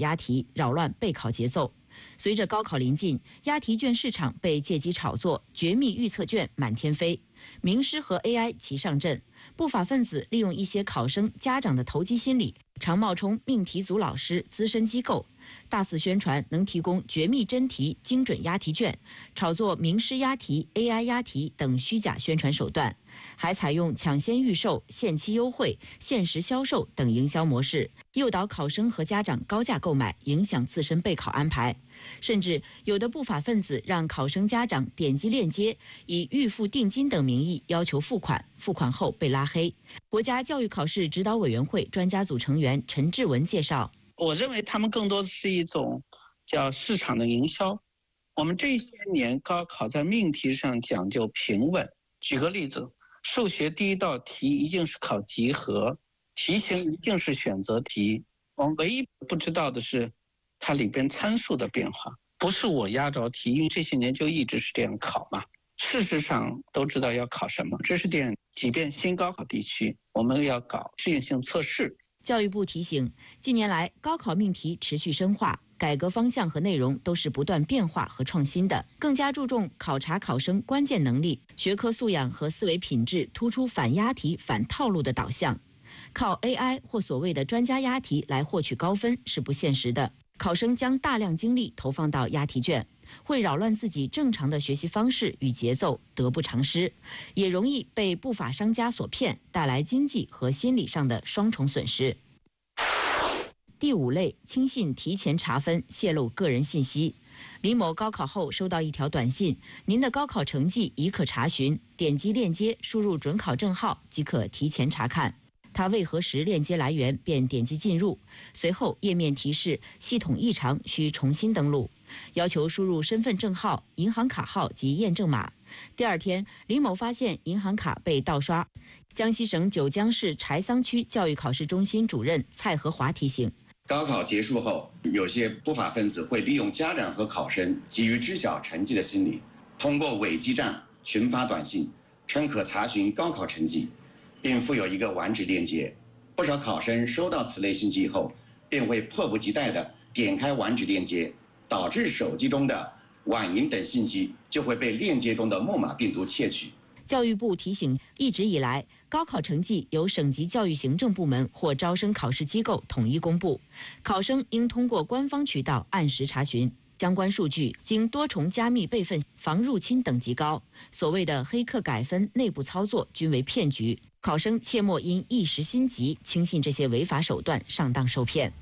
押题，扰乱备考节奏。随着高考临近，押题卷市场被借机炒作，绝密预测卷满天飞，名师和 AI 齐上阵。不法分子利用一些考生、家长的投机心理，常冒充命题组老师、资深机构，大肆宣传能提供绝密真题、精准押题卷，炒作名师押题、AI 押题等虚假宣传手段，还采用抢先预售、限期优惠、限时销售等营销模式，诱导考生和家长高价购买，影响自身备考安排。甚至有的不法分子让考生家长点击链接，以预付定金等名义要求付款，付款后被拉黑。国家教育考试指导委员会专家组成员陈志文介绍， 我认为他们更多的是一种叫市场的营销。我们这些年高考在命题上讲究平稳。举个例子，数学第一道题一定是考集合，题型一定是选择题。我们唯一不知道的是它里边参数的变化，不是我压着题，因为这些年就一直是这样考嘛。事实上都知道要考什么，这是点。即便新高考地区，我们要搞适应性测试。 教育部提醒，近年来高考命题持续深化，改革方向和内容都是不断变化和创新的，更加注重考察考生关键能力、学科素养和思维品质，突出反押题、反套路的导向。靠 AI 或所谓的专家押题来获取高分是不现实的。考生将大量精力投放到押题卷，会扰乱自己正常的学习方式与节奏，得不偿失，也容易被不法商家所骗，带来经济和心理上的双重损失。第5类，轻信提前查分，泄露个人信息。李某高考后收到一条短信，您的高考成绩已可查询，点击链接输入准考证号即可提前查看。他未核实链接来源，便点击进入，随后页面提示系统异常，需重新登录，要求输入身份证号、银行卡号及验证码。第二天，李某发现银行卡被盗刷。江西省九江市柴桑区教育考试中心主任蔡和华提醒， 高考结束后，有些不法分子会利用家长和考生急于知晓成绩的心理，通过伪基站群发短信，称可查询高考成绩，并附有一个网址链接。不少考生收到此类信息后，便会迫不及待地点开网址链接，导致手机中的网银等信息就会被链接中的木马病毒窃取。 教育部提醒，一直以来，高考成绩由省级教育行政部门或招生考试机构统一公布，考生应通过官方渠道按时查询。相关数据经多重加密备份，防入侵等级高。所谓的黑客改分、内部操作均为骗局，考生切莫因一时心急轻信这些违法手段，上当受骗。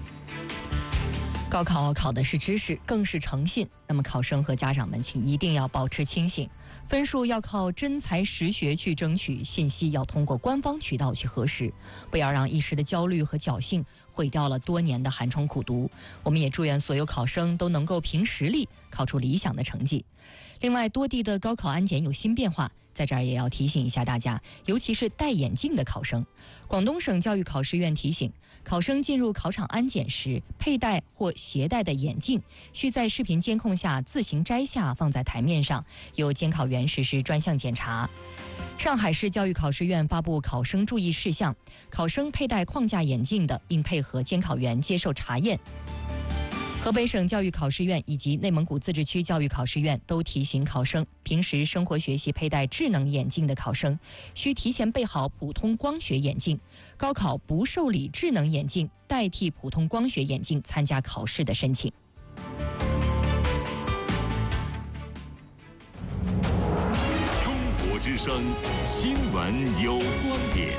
高考考的是知识，更是诚信。那么考生和家长们，请一定要保持清醒，分数要靠真才实学去争取，信息要通过官方渠道去核实，不要让一时的焦虑和侥幸毁掉了多年的寒窗苦读。我们也祝愿所有考生都能够凭实力考出理想的成绩。另外，多地的高考安检有新变化，在这儿也要提醒一下大家，尤其是戴眼镜的考生。广东省教育考试院提醒，考生进入考场安检时，佩戴或携带的眼镜需在视频监控下自行摘下，放在台面上，由监考员实施专项检查。上海市教育考试院发布考生注意事项，考生佩戴框架眼镜的，应配合监考员接受查验。河北省教育考试院以及内蒙古自治区教育考试院都提醒考生，平时生活学习佩戴智能眼镜的考生，需提前备好普通光学眼镜。高考不受理智能眼镜代替普通光学眼镜参加考试的申请。 中国之声新闻有观点。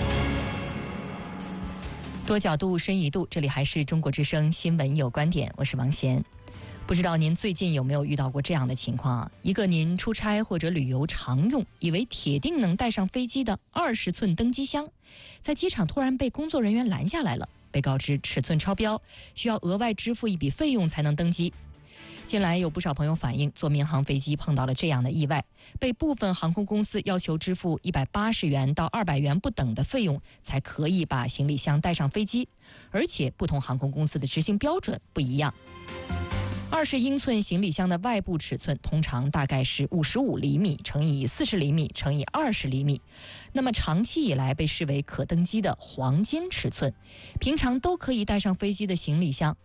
多角度，深一度，这里还是中国之声新闻有观点，我是王贤。不知道您最近有没有遇到过这样的情况啊？一个您出差或者旅游常用，以为铁定能带上飞机的20寸登机箱，在机场突然被工作人员拦下来了，被告知尺寸超标，需要额外支付一笔费用才能登机。近来有不少朋友反映，坐民航飞机碰到了这样的意外，被部分航空公司要求支付180元到200元不等的费用，才可以把行李箱带上飞机，而且不同航空公司的执行标准不一样。20英寸行李箱的外部尺寸通常大概是55厘米乘以40厘米乘以20厘米，那么长期以来被视为可登机的黄金尺寸，平常都可以带上飞机的行李箱